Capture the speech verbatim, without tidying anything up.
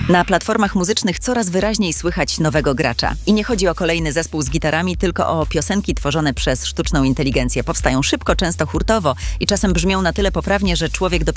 Na platformach muzycznych coraz wyraźniej słychać nowego gracza. I nie chodzi o kolejny zespół z gitarami, tylko o piosenki tworzone przez sztuczną inteligencję. Powstają szybko, często hurtowo i czasem brzmią na tyle poprawnie, że człowiek dopiero